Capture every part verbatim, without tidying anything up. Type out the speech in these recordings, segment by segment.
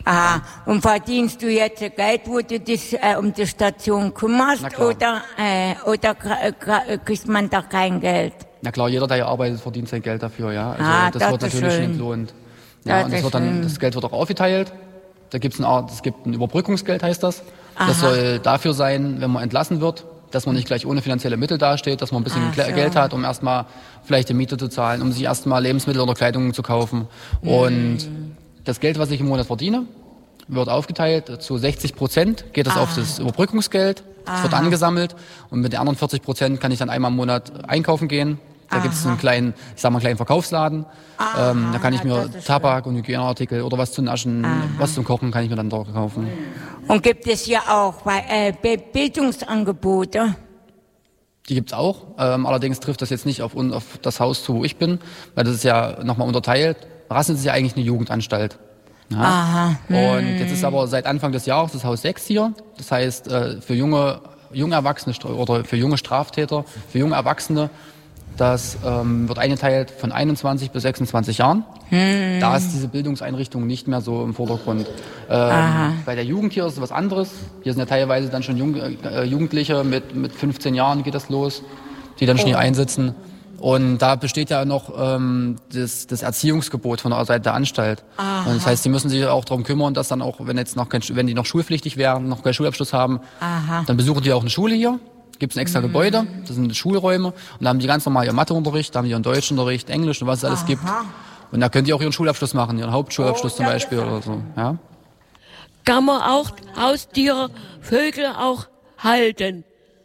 Ah, und verdienst du jetzt Geld, wo du dich äh, um die Station kümmerst, oder, äh, oder kriegt man da kein Geld? Na klar, jeder, der hier arbeitet, verdient sein Geld dafür, ja. Also ah, das, das wird natürlich schön. entlohnt. Ja, das und das, wird dann, das Geld wird auch aufgeteilt. Da gibt's eine Art, es gibt ein Überbrückungsgeld, heißt das. Aha. Das soll dafür sein, wenn man entlassen wird, dass man nicht gleich ohne finanzielle Mittel dasteht, dass man ein bisschen so. Geld hat, um erstmal vielleicht die Miete zu zahlen, um sich erstmal Lebensmittel oder Kleidung zu kaufen. Mhm. Und das Geld, was ich im Monat verdiene, wird aufgeteilt zu sechzig Prozent, geht das Aha. auf das Überbrückungsgeld, das wird angesammelt und mit den anderen vierzig Prozent kann ich dann einmal im Monat einkaufen gehen. Da gibt es einen kleinen, ich sag mal, kleinen Verkaufsladen. Ähm, da kann ich mir Tabak und Hygieneartikel oder was zu naschen, Aha. was zum Kochen kann ich mir dann dort kaufen. Und gibt es hier auch äh, Bildungsangebote? Die gibt's auch. Ähm, allerdings trifft das jetzt nicht auf, auf das Haus zu, wo ich bin, weil das ist ja nochmal unterteilt. Rassens ist ja eigentlich eine Jugendanstalt. Ja. Aha. Hm. Und jetzt ist aber seit Anfang des Jahres das Haus sechs hier. Das heißt, äh, für junge, junge Erwachsene oder für junge Straftäter, für junge Erwachsene, das ähm, wird eingeteilt von einundzwanzig bis sechsundzwanzig Jahren. Hm. Da ist diese Bildungseinrichtung nicht mehr so im Vordergrund. Ähm, bei der Jugend hier ist es was anderes. Hier sind ja teilweise dann schon Jung, äh, Jugendliche mit, mit fünfzehn Jahren geht das los, die dann schon oh. hier einsitzen. Und da besteht ja noch ähm, das, das Erziehungsgebot von der Seite der Anstalt. Und das heißt, sie müssen sich auch darum kümmern, dass dann auch, wenn jetzt noch kein, wenn die noch schulpflichtig wären, noch keinen Schulabschluss haben, Aha. dann besuchen die auch eine Schule hier. Gibt es ein extra mhm. Gebäude, das sind Schulräume. Und da haben die ganz normal ihren Matheunterricht, da haben die ihren Deutschunterricht, Englisch und was es alles Aha. gibt. Und da können die auch ihren Schulabschluss machen, ihren Hauptschulabschluss oh, zum Beispiel oder so. Ja? Kann man auch Haustiere, Vögel auch halten?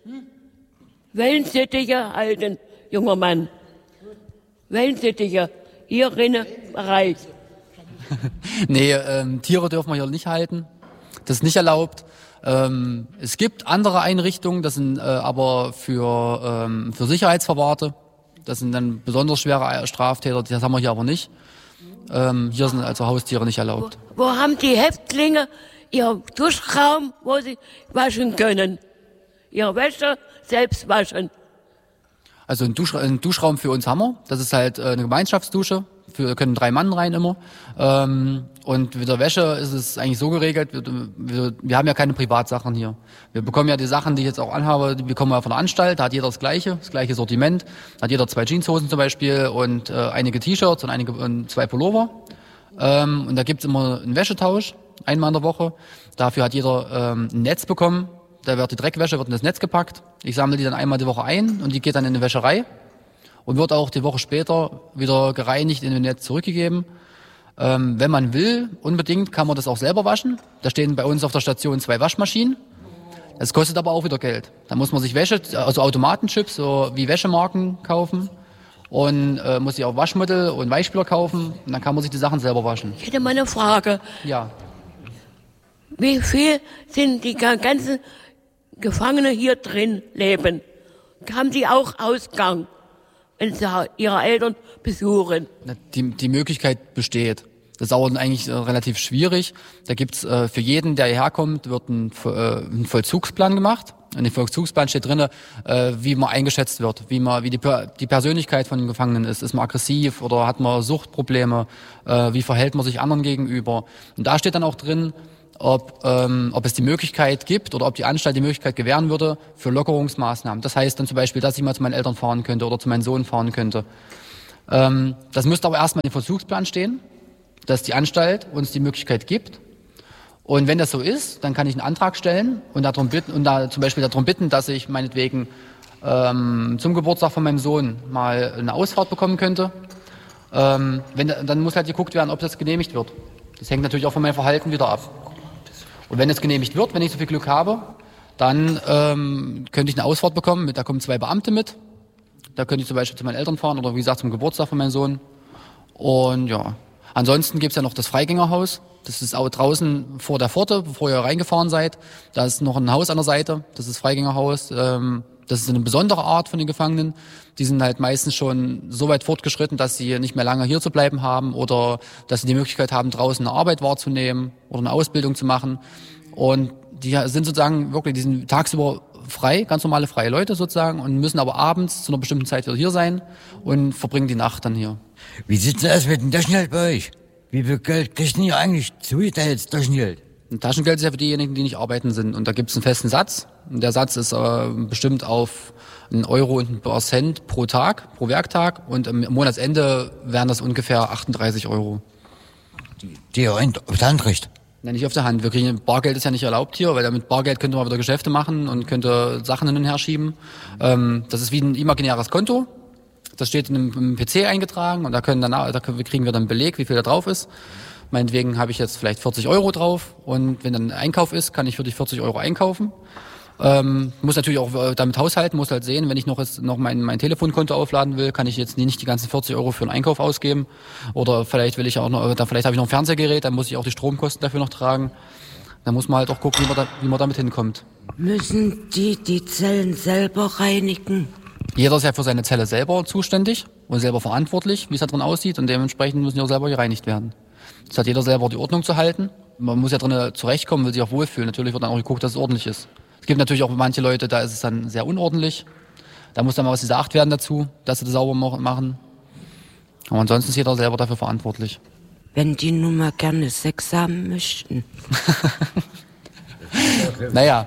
Wellensittiche halten, junger Mann. Wellensittiche, hier in Bereich. Nee, ähm, Tiere dürfen wir hier nicht halten. Das ist nicht erlaubt. Ähm, es gibt andere Einrichtungen, das sind äh, aber für, ähm, für Sicherheitsverwahrte. Das sind dann besonders schwere Straftäter, das haben wir hier aber nicht. Ähm, hier sind also Haustiere nicht erlaubt. Wo, wo haben die Häftlinge ihren Duschraum, wo sie waschen können? Ihre Wäsche selbst waschen? Also ein, Dusch, ein Duschraum für uns haben wir. Das ist halt äh, eine Gemeinschaftsdusche. Wir können drei Mann rein immer. Ähm, und mit der Wäsche ist es eigentlich so geregelt, wir, wir, wir haben ja keine Privatsachen hier. Wir bekommen ja die Sachen, die ich jetzt auch anhabe, die bekommen wir von der Anstalt. Da hat jeder das Gleiche, das gleiche Sortiment. Da hat jeder zwei Jeanshosen zum Beispiel und äh, einige T-Shirts und, einige, und zwei Pullover. Ähm, und da gibt's immer einen Wäschetausch, einmal in der Woche. Dafür hat jeder ähm, ein Netz bekommen. Da wird die Dreckwäsche wird in das Netz gepackt. Ich sammle die dann einmal die Woche ein und die geht dann in eine Wäscherei. Und wird auch die Woche später wieder gereinigt in den Netz zurückgegeben. Ähm, wenn man will, unbedingt, kann man das auch selber waschen. Da stehen bei uns auf der Station zwei Waschmaschinen. Das kostet aber auch wieder Geld. Da muss man sich Wäsche, also Automatenchips, so wie Wäschemarken kaufen. Und äh, muss sich auch Waschmittel und Weichspüler kaufen. Und dann kann man sich die Sachen selber waschen. Ich hätte mal eine Frage. Ja. Wie viel sind die ganzen Gefangene hier drin leben? Haben die auch Ausgang, wenn sie ihre Eltern besuchen? Die, die Möglichkeit besteht. Das ist auch eigentlich äh, relativ schwierig. Da gibt's äh, für jeden, der hierher kommt, wird ein, äh, ein Vollzugsplan gemacht. In dem Vollzugsplan steht drin, äh, wie man eingeschätzt wird, wie man, wie die, die Persönlichkeit von den Gefangenen ist. Ist man aggressiv oder hat man Suchtprobleme? Äh, wie verhält man sich anderen gegenüber? Und da steht dann auch drin, ob, ähm, ob es die Möglichkeit gibt oder ob die Anstalt die Möglichkeit gewähren würde für Lockerungsmaßnahmen. Das heißt dann zum Beispiel, dass ich mal zu meinen Eltern fahren könnte oder zu meinem Sohn fahren könnte. Ähm, das müsste aber erstmal in dem Vollzugsplan stehen, dass die Anstalt uns die Möglichkeit gibt. Und wenn das so ist, dann kann ich einen Antrag stellen und darum bitten, und da zum Beispiel darum bitten, dass ich meinetwegen ähm, zum Geburtstag von meinem Sohn mal eine Ausfahrt bekommen könnte. Ähm, wenn, dann muss halt geguckt werden, ob das genehmigt wird. Das hängt natürlich auch von meinem Verhalten wieder ab. Und wenn es genehmigt wird, wenn ich so viel Glück habe, dann ähm, könnte ich eine Ausfahrt bekommen. Da kommen zwei Beamte mit. Da könnte ich zum Beispiel zu meinen Eltern fahren oder wie gesagt zum Geburtstag von meinem Sohn. Und ja, ansonsten gibt's ja noch das Freigängerhaus. Das ist auch draußen vor der Pforte, bevor ihr reingefahren seid. Da ist noch ein Haus an der Seite. Das ist das Freigängerhaus. Ähm, das ist eine besondere Art von den Gefangenen. Die sind halt meistens schon so weit fortgeschritten, dass sie nicht mehr lange hier zu bleiben haben oder dass sie die Möglichkeit haben, draußen eine Arbeit wahrzunehmen oder eine Ausbildung zu machen. Und die sind sozusagen wirklich, die sind tagsüber frei, ganz normale freie Leute sozusagen und müssen aber abends zu einer bestimmten Zeit wieder hier sein und verbringen die Nacht dann hier. Wie sieht's denn aus mit dem Taschengeld bei euch? Wie viel Geld kriegt ihr eigentlich zugeteilt, Taschengeld? Ein Taschengeld ist ja für diejenigen, die nicht arbeiten sind. Und da gibt es einen festen Satz. Und der Satz ist äh, bestimmt auf einen Euro und ein paar Cent pro Tag, pro Werktag. Und am Monatsende wären das ungefähr achtunddreißig Euro. Die, die ihr auf der Hand kriegt? Nein, nicht auf der Hand. Wir kriegen, Bargeld ist ja nicht erlaubt hier, weil damit Bargeld könnte man wieder Geschäfte machen und könnte Sachen hin und her schieben. Ähm, das ist wie ein imaginäres Konto. Das steht in einem, im P C eingetragen und da können danach, da kriegen wir dann einen Beleg, wie viel da drauf ist. Meinetwegen habe ich jetzt vielleicht vierzig Euro drauf und wenn dann ein Einkauf ist, kann ich für die vierzig Euro einkaufen. Ähm, muss natürlich auch damit haushalten, muss halt sehen, wenn ich noch jetzt noch mein, mein Telefonkonto aufladen will, kann ich jetzt nicht die ganzen vierzig Euro für einen Einkauf ausgeben. Oder vielleicht will ich auch noch, dann vielleicht habe ich noch ein Fernsehgerät, dann muss ich auch die Stromkosten dafür noch tragen. Dann muss man halt auch gucken, wie man, da, wie man damit hinkommt. Müssen die die Zellen selber reinigen? Jeder ist ja für seine Zelle selber zuständig und selber verantwortlich, wie es da drin aussieht und dementsprechend müssen die auch selber gereinigt werden. Das hat jeder selber die Ordnung zu halten. Man muss ja drinnen zurechtkommen, will sich auch wohlfühlen. Natürlich wird dann auch geguckt, dass es ordentlich ist. Es gibt natürlich auch manche Leute, da ist es dann sehr unordentlich. Da muss dann mal was gesagt werden dazu, dass sie das sauber machen. Aber ansonsten ist jeder selber dafür verantwortlich. Wenn die nun mal gerne Sex haben möchten. Naja,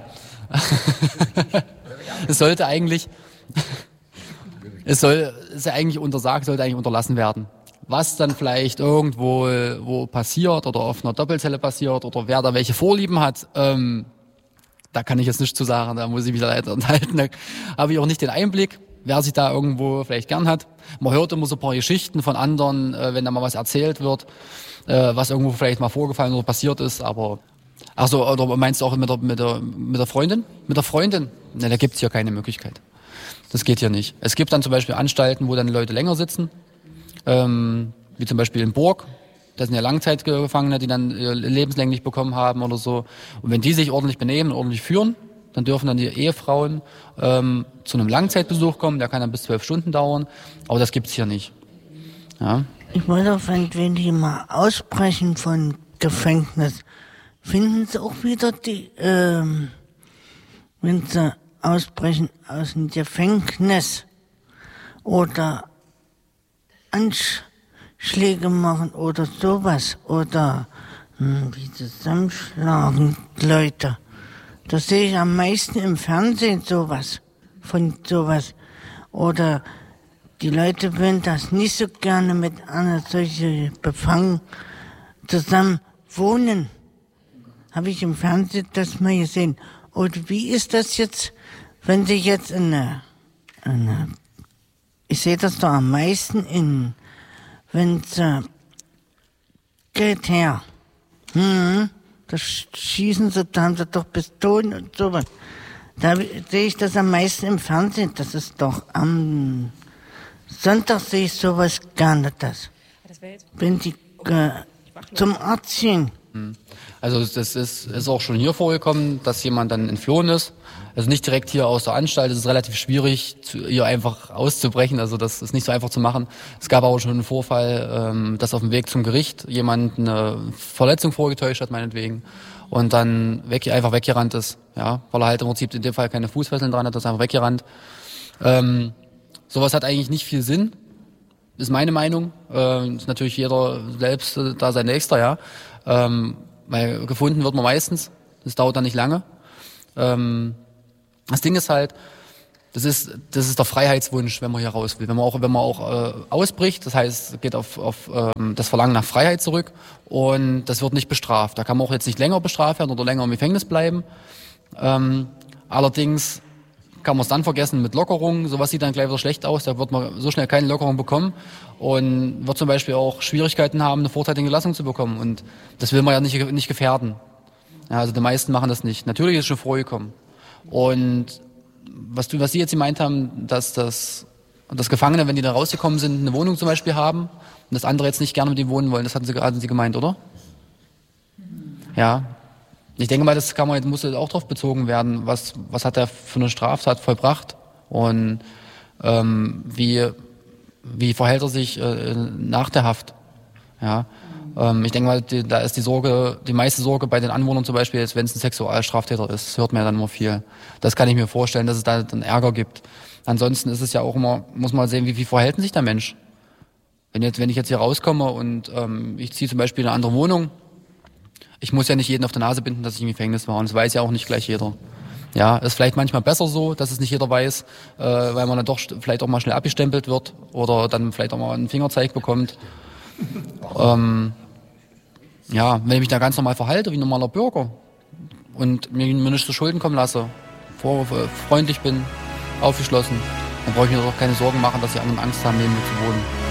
es sollte eigentlich, es soll, es ist ja eigentlich untersagt, sollte eigentlich unterlassen werden. Was dann vielleicht irgendwo wo passiert oder auf einer Doppelzelle passiert oder wer da welche Vorlieben hat, ähm, da kann ich jetzt nichts zu sagen, da muss ich mich leider enthalten. Da habe ich auch nicht den Einblick, wer sich da irgendwo vielleicht gern hat. Man hört immer so ein paar Geschichten von anderen, äh, wenn da mal was erzählt wird, äh, was irgendwo vielleicht mal vorgefallen oder passiert ist, aber ach so, oder meinst du auch mit der, mit der, mit der Freundin? Mit der Freundin? Ne, da gibt's hier keine Möglichkeit. Das geht hier nicht. Es gibt dann zum Beispiel Anstalten, wo dann Leute länger sitzen, ähm, wie zum Beispiel in Burg. Das sind ja Langzeitgefangene, die dann lebenslänglich bekommen haben oder so. Und wenn die sich ordentlich benehmen und ordentlich führen, dann dürfen dann die Ehefrauen ähm, zu einem Langzeitbesuch kommen. Der kann dann bis zwölf Stunden dauern. Aber das gibt's hier nicht. Ja. Ich wollte auch, wenn die mal ausbrechen von Gefängnis, finden sie auch wieder die, ähm, wenn sie ausbrechen aus dem Gefängnis oder Anschläge machen oder sowas oder hm, wie zusammenschlagen Leute. Das sehe ich am meisten im Fernsehen sowas, von sowas. Oder die Leute wollen das nicht so gerne mit einer solchen Befangen zusammen wohnen. Habe ich im Fernsehen das mal gesehen. Und wie ist das jetzt, wenn sie jetzt in eine, eine ich sehe das doch am meisten in, wenn sie geht her, hm, da schießen sie, da haben sie doch Pistolen und sowas. Da sehe ich das am meisten im Fernsehen. Das ist doch am Sonntag sehe ich sowas gerne das. Wenn die äh, zum Arzt gehen. Also das ist, ist auch schon hier vorgekommen, dass jemand dann entflohen ist. Also nicht direkt hier aus der Anstalt. Es ist relativ schwierig, hier einfach auszubrechen. Also das ist nicht so einfach zu machen. Es gab aber schon einen Vorfall, ähm, dass auf dem Weg zum Gericht jemand eine Verletzung vorgetäuscht hat, meinetwegen, und dann weg, einfach weggerannt ist. Ja, weil er halt im Prinzip in dem Fall keine Fußfesseln dran hat, ist einfach weggerannt. Ähm, sowas hat eigentlich nicht viel Sinn. Ist meine Meinung. Ähm, ist natürlich jeder selbst äh, da sein Nächster, ja. Ähm, weil gefunden wird man meistens. Das dauert dann nicht lange. Ähm, das Ding ist halt, das ist, das ist der Freiheitswunsch, wenn man hier raus will. Wenn man auch, wenn man auch äh, ausbricht, das heißt, geht auf, auf ähm, das Verlangen nach Freiheit zurück und das wird nicht bestraft. Da kann man auch jetzt nicht länger bestraft werden oder länger im Gefängnis bleiben. Ähm, allerdings kann man es dann vergessen mit Lockerungen. Sowas sieht dann gleich wieder schlecht aus. Da wird man so schnell keine Lockerung bekommen und wird zum Beispiel auch Schwierigkeiten haben, eine vorzeitige Entlassung zu bekommen. Und das will man ja nicht, nicht gefährden. Ja, also die meisten machen das nicht. Natürlich ist es schon vorgekommen. Und was du, was Sie jetzt gemeint haben, dass das, dass Gefangene, wenn die da rausgekommen sind, eine Wohnung zum Beispiel haben und das andere jetzt nicht gerne mit ihm wohnen wollen, das hatten Sie gerade Sie gemeint, oder? Ja. Ich denke mal, das kann man, muss auch darauf bezogen werden, was, was hat er für eine Straftat vollbracht und ähm, wie, wie verhält er sich äh, nach der Haft. Ja. Ähm, ich denke mal, die, da ist die Sorge, die meiste Sorge bei den Anwohnern zum Beispiel, jetzt, wenn es ein Sexualstraftäter ist, das hört man ja dann immer viel. Das kann ich mir vorstellen, dass es da dann Ärger gibt. Ansonsten ist es ja auch immer, muss man sehen, wie, wie verhält sich der Mensch. Wenn jetzt, wenn ich jetzt hier rauskomme und ähm, ich ziehe zum Beispiel in eine andere Wohnung, ich muss ja nicht jeden auf der Nase binden, dass ich im Gefängnis war. Und das weiß ja auch nicht gleich jeder. Ja, ist vielleicht manchmal besser so, dass es nicht jeder weiß, äh, weil man dann doch vielleicht auch mal schnell abgestempelt wird oder dann vielleicht auch mal einen Fingerzeig bekommt. Ähm, ja, wenn ich mich da ganz normal verhalte, wie ein normaler Bürger und mir, mir nicht zu Schulden kommen lasse, vor, freundlich bin, aufgeschlossen, dann brauche ich mir doch keine Sorgen machen, dass die anderen Angst haben, neben mir zu wohnen.